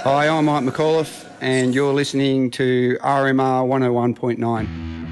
Hi, I'm Mike McAuliffe, and you're listening to RMR 101.9.